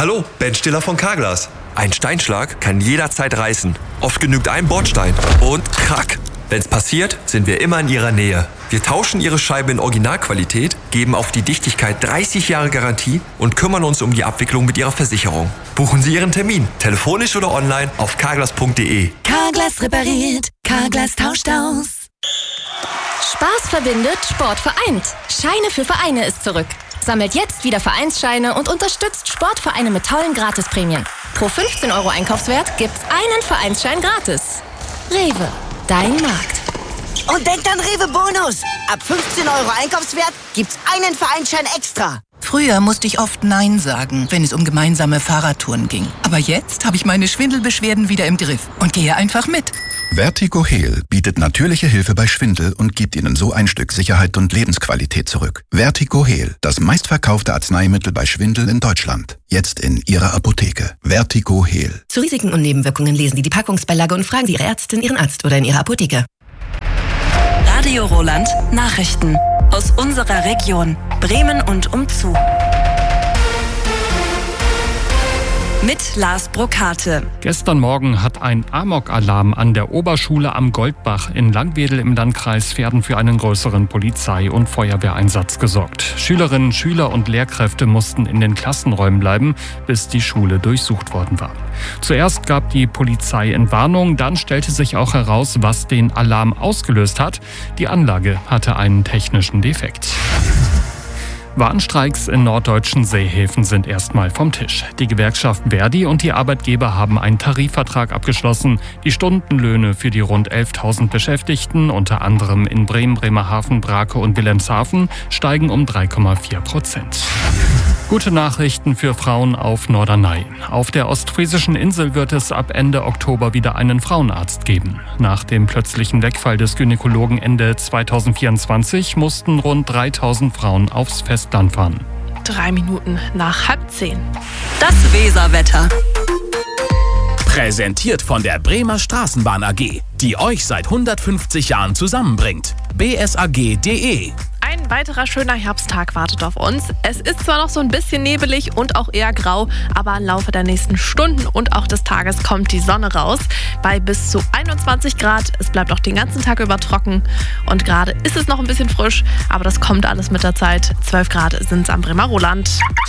Hallo, Ben Stiller von Carglass. Ein Steinschlag kann jederzeit reißen. Oft genügt ein Bordstein und krack. Wenn's passiert, sind wir immer in Ihrer Nähe. Wir tauschen Ihre Scheibe in Originalqualität, geben auf die Dichtigkeit 30 Jahre Garantie und kümmern uns um die Abwicklung mit Ihrer Versicherung. Buchen Sie Ihren Termin, telefonisch oder online auf carglass.de. Carglass repariert, Carglass tauscht aus. Spaß verbindet, Sport vereint. Scheine für Vereine ist zurück. Sammelt jetzt wieder Vereinsscheine und unterstützt Sportvereine mit tollen Gratisprämien. Pro 15 € Einkaufswert gibt's einen Vereinsschein gratis. Rewe, dein Markt. Und denkt an Rewe Bonus. Ab 15 € Einkaufswert gibt's einen Vereinsschein extra. Früher musste ich oft Nein sagen, wenn es um gemeinsame Fahrradtouren ging. Aber jetzt habe ich meine Schwindelbeschwerden wieder im Griff und gehe einfach mit. Vertigo Heal bietet natürliche Hilfe bei Schwindel und gibt Ihnen so ein Stück Sicherheit und Lebensqualität zurück. Vertigo Heal, das meistverkaufte Arzneimittel bei Schwindel in Deutschland. Jetzt in Ihrer Apotheke. Vertigo Heal. Zu Risiken und Nebenwirkungen lesen Sie die Packungsbeilage und fragen Sie Ihre Ärztin, Ihren Arzt oder in Ihrer Apotheke. Radio Roland Nachrichten aus unserer Region, Bremen und umzu. Mit Lars Brokate. Gestern Morgen hat ein Amok-Alarm an der Oberschule am Goldbach in Langwedel im Landkreis Verden für einen größeren Polizei- und Feuerwehreinsatz gesorgt. Schülerinnen, Schüler und Lehrkräfte mussten in den Klassenräumen bleiben, bis die Schule durchsucht worden war. Zuerst gab die Polizei Entwarnung, dann stellte sich auch heraus, was den Alarm ausgelöst hat. Die Anlage hatte einen technischen Defekt. Warnstreiks in norddeutschen Seehäfen sind erstmal vom Tisch. Die Gewerkschaft Verdi und die Arbeitgeber haben einen Tarifvertrag abgeschlossen. Die Stundenlöhne für die rund 11.000 Beschäftigten, unter anderem in Bremen, Bremerhaven, Brake und Wilhelmshaven, steigen um 3,4%. Gute Nachrichten für Frauen auf Norderney. Auf der ostfriesischen Insel wird es ab Ende Oktober wieder einen Frauenarzt geben. Nach dem plötzlichen Wegfall des Gynäkologen Ende 2024 mussten rund 3.000 Frauen aufs Festland fahren. 3 Minuten nach 9:30. Das Weserwetter. Präsentiert von der Bremer Straßenbahn AG, die euch seit 150 Jahren zusammenbringt. bsag.de. Ein weiterer schöner Herbsttag wartet auf uns. Es ist zwar noch so ein bisschen nebelig und auch eher grau, aber im Laufe der nächsten Stunden und auch des Tages kommt die Sonne raus. Bei bis zu 21 Grad. Es bleibt auch den ganzen Tag über trocken. Und gerade ist es noch ein bisschen frisch, aber das kommt alles mit der Zeit. 12 Grad sind es am Bremer Roland.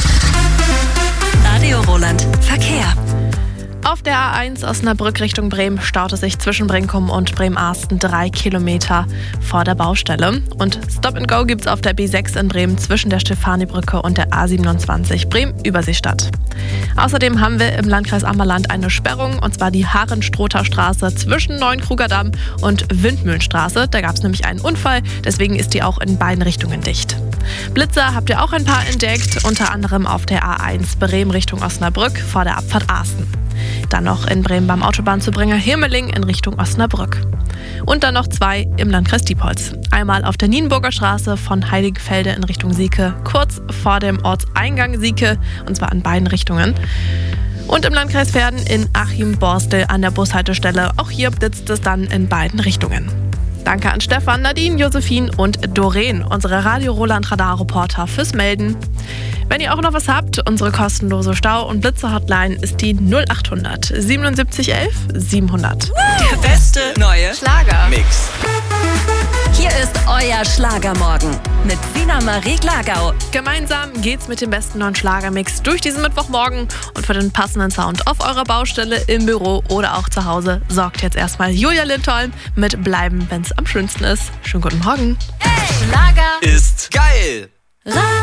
Radio Roland Verkehr. Auf der A1 Osnabrück Richtung Bremen staute sich zwischen Brinkum und Bremen-Arsten 3 Kilometer vor der Baustelle. Und Stop-and-Go gibt's auf der B6 in Bremen zwischen der Stefanibrücke und der A27 Bremen-Überseestadt. Außerdem haben wir im Landkreis Ammerland eine Sperrung, und zwar die Harenstrother Straße zwischen Neunkrugerdamm und Windmühlenstraße. Da gab es nämlich einen Unfall, deswegen ist die auch in beiden Richtungen dicht. Blitzer habt ihr auch ein paar entdeckt, unter anderem auf der A1 Bremen Richtung Osnabrück vor der Abfahrt Arsten. Dann noch in Bremen beim Autobahnzubringer Hirmeling in Richtung Osnabrück. Und dann noch 2 im Landkreis Diepholz. Einmal auf der Nienburger Straße von Heiligenfelde in Richtung Sieke, kurz vor dem Ortseingang Sieke, und zwar in beiden Richtungen. Und im Landkreis Verden in Achim-Borstel an der Bushaltestelle. Auch hier blitzt es dann in beiden Richtungen. Danke an Stefan, Nadine, Josephine und Doreen, unsere Radio Roland Radar-Reporter, fürs Melden. Wenn ihr auch noch was habt, unsere kostenlose Stau- und Blitzer-Hotline ist die 0800 77 11 700. Der beste neue Schlager-Mix. Hier ist euer Schlagermorgen mit Sina Marie Glagau. Gemeinsam geht's mit dem besten neuen Schlagermix durch diesen Mittwochmorgen. Und für den passenden Sound auf eurer Baustelle, im Büro oder auch zu Hause sorgt jetzt erstmal Julia Lindholm mit Bleiben, wenn's am schönsten ist. Schönen guten Morgen. Hey, Schlager Ist geil!